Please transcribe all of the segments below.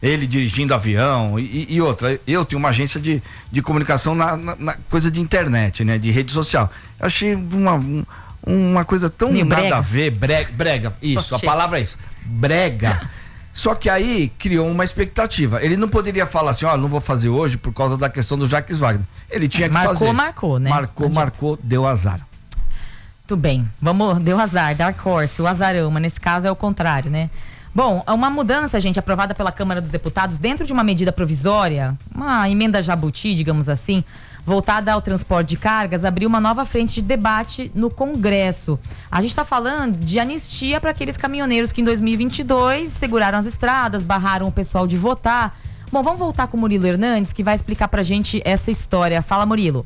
ele dirigindo avião e outra. Eu tenho uma agência de comunicação na coisa de internet, né? De rede social. Eu achei uma coisa tão meio nada brega. a ver, brega. Isso, a palavra é isso. Brega. Só que aí criou uma expectativa. Ele não poderia falar assim, não vou fazer hoje por causa da questão do Jacques Wagner. Ele tinha que fazer. Marcou, né? Marcou, deu azar. Tudo bem, deu azar, Dark Horse, o azarão, mas nesse caso é o contrário, né? Bom, uma mudança, gente, aprovada pela Câmara dos Deputados dentro de uma medida provisória, uma emenda jabuti, digamos assim, voltada ao transporte de cargas, abriu uma nova frente de debate no Congresso. A gente está falando de anistia para aqueles caminhoneiros que em 2022 seguraram as estradas, barraram o pessoal de votar. Bom, vamos voltar com o Murilo Hernandes, que vai explicar pra gente essa história. Fala, Murilo.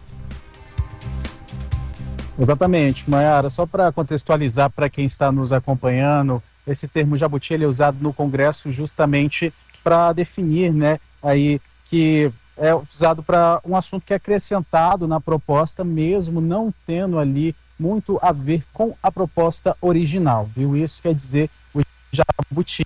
Exatamente, Mayara, só para contextualizar para quem está nos acompanhando, esse termo jabuti ele é usado no Congresso justamente para definir, né, aí que é usado para um assunto que é acrescentado na proposta, mesmo não tendo ali muito a ver com a proposta original, viu? Isso quer dizer o jabuti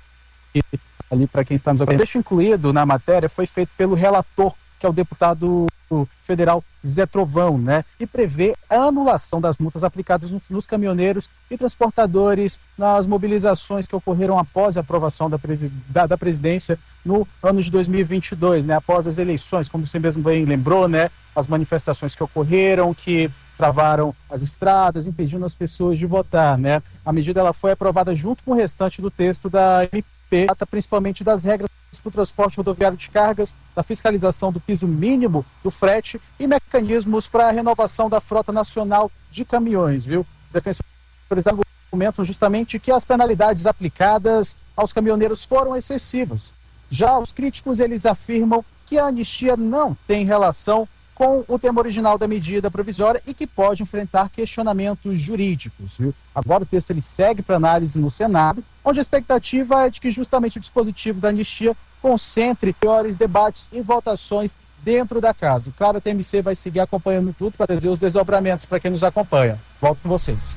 ali para quem está nos acompanhando. O trecho incluído na matéria foi feito pelo relator, que é o deputado federal Zé Trovão, né? E prevê a anulação das multas aplicadas nos caminhoneiros e transportadores nas mobilizações que ocorreram após a aprovação da presidência no ano de 2022, né? Após as eleições, como você mesmo bem lembrou, né? As manifestações que ocorreram, que travaram as estradas, impedindo as pessoas de votar, né? A medida ela foi aprovada junto com o restante do texto da MP, principalmente das regras para o transporte rodoviário de cargas, da fiscalização do piso mínimo do frete e mecanismos para a renovação da frota nacional de caminhões, viu? Os defensores argumentam justamente que as penalidades aplicadas aos caminhoneiros foram excessivas. Já os críticos, eles afirmam que a anistia não tem relação com o tema original da medida provisória e que pode enfrentar questionamentos jurídicos, viu? Agora o texto ele segue para análise no Senado, onde a expectativa é de que justamente o dispositivo da anistia concentre piores debates e votações dentro da casa. Claro, a TMC vai seguir acompanhando tudo para trazer os desdobramentos para quem nos acompanha. Volto com vocês.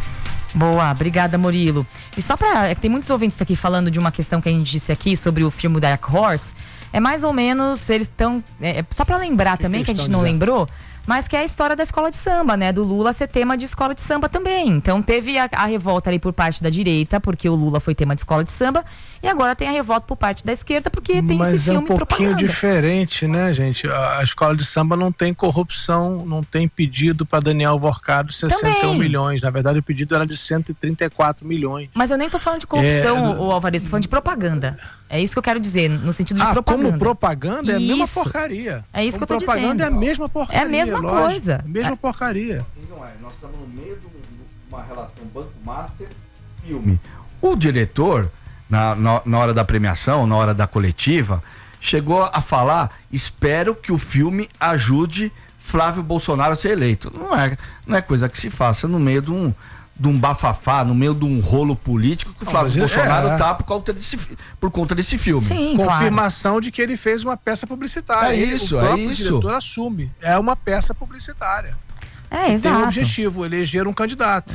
Boa, obrigada, Murilo. E só para tem muitos ouvintes aqui falando de uma questão que a gente disse aqui sobre o filme Dark Horse. É mais ou menos, eles estão... só para lembrar também, que a gente não lembrou, mas que é a história da escola de samba, né? Do Lula ser tema de escola de samba também. Então teve a revolta ali por parte da direita, porque o Lula foi tema de escola de samba, e agora tem a revolta por parte da esquerda, porque tem esse filme propaganda. Mas é um pouquinho diferente, né, gente? A escola de samba não tem corrupção, não tem pedido para Daniel Vorcado 61 também. Milhões. Na verdade, o pedido era de 134 milhões. Mas eu nem tô falando de corrupção, o Alvarez, tô falando de propaganda. É isso que eu quero dizer, no sentido de propaganda. Como propaganda é a mesma porcaria. É isso como que eu tô dizendo. Propaganda é a mesma porcaria. É a mesma coisa. É a mesma porcaria. E não é, nós estamos no meio de uma relação Banco Master filme. O diretor, na hora da premiação, na hora da coletiva, chegou a falar: espero que o filme ajude Flávio Bolsonaro a ser eleito. Não é coisa que se faça no meio de um bafafá, no meio de um rolo político que o Flávio Bolsonaro tá por conta desse filme. Sim, confirmação claro. de que ele fez uma peça publicitária. O próprio diretor assume. É uma peça publicitária. Exato. Tem um objetivo, eleger um candidato.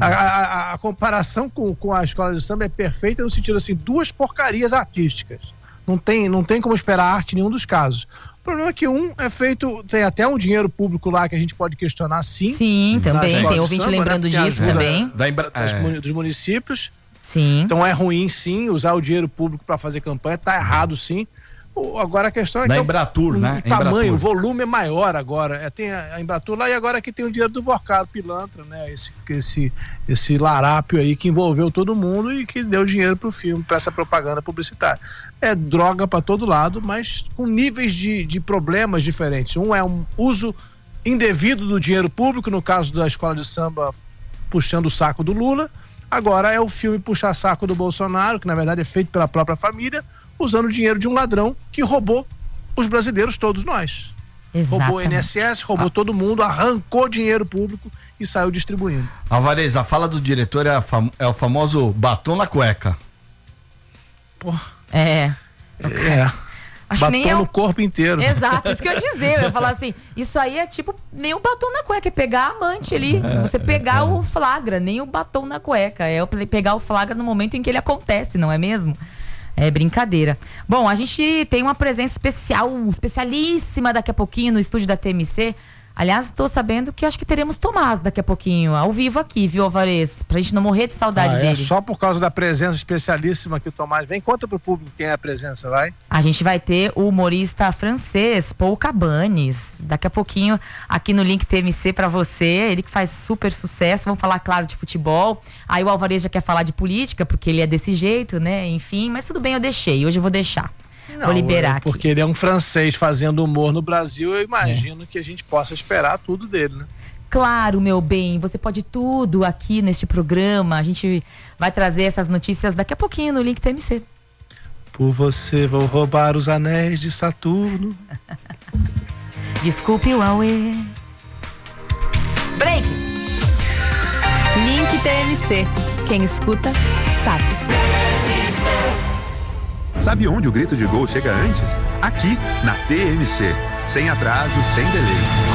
A comparação com a escola de samba é perfeita no sentido assim, duas porcarias artísticas. Não tem como esperar arte em nenhum dos casos. O problema é que um é feito, tem até um dinheiro público lá que a gente pode questionar, sim. Sim, também, tem ouvinte lembrando disso também. Dos municípios. Sim. Então é ruim, sim, usar o dinheiro público para fazer campanha, tá errado, sim. Agora a questão é da que Embratur, né? O tamanho, o volume é maior agora. Tem a Embratur lá e agora aqui tem o dinheiro do Vorcado, pilantra, né? Esse larápio aí que envolveu todo mundo e que deu dinheiro pro filme, para essa propaganda publicitária. É droga para todo lado, mas com níveis de problemas diferentes. Um é um uso indevido do dinheiro público, no caso da escola de samba puxando o saco do Lula. Agora é o filme puxar saco do Bolsonaro, que na verdade é feito pela própria família, usando o dinheiro de um ladrão que roubou os brasileiros, todos nós. Exatamente. Roubou o INSS, roubou todo mundo, arrancou dinheiro público e saiu distribuindo. Alvarez, a fala do diretor é o famoso batom na cueca. Acho batom que nem no corpo inteiro. Exato, isso que eu ia dizer. Eu ia falar assim, isso aí é tipo nem o batom na cueca, é pegar a amante ali. Você pegar o flagra, nem o batom na cueca. É pegar o flagra no momento em que ele acontece, não é mesmo? É brincadeira. Bom, a gente tem uma presença especialíssima daqui a pouquinho no estúdio da TMC. Aliás, estou sabendo que acho que teremos Tomás daqui a pouquinho, ao vivo aqui, viu, Alvarez? Pra gente não morrer de saudade dele. Só por causa da presença especialíssima que o Tomás vem. Conta pro público quem é a presença, vai. A gente vai ter o humorista francês, Paul Cabanes, daqui a pouquinho aqui no Link TMC pra você, ele que faz super sucesso. Vamos falar, claro, de futebol. Aí o Alvarez já quer falar de política, porque ele é desse jeito, né? Enfim, mas tudo bem, eu deixei, hoje eu vou deixar. Vou liberar aqui. Porque ele é um francês fazendo humor no Brasil, eu imagino que a gente possa esperar tudo dele, né? Claro, meu bem, você pode tudo aqui neste programa. A gente vai trazer essas notícias daqui a pouquinho no Link TMC. Por você vou roubar os anéis de Saturno. Desculpe o Aue. Break. Link TMC. Quem escuta, sabe. Sabe onde o grito de gol chega antes? Aqui, na TMC. Sem atraso, sem delay.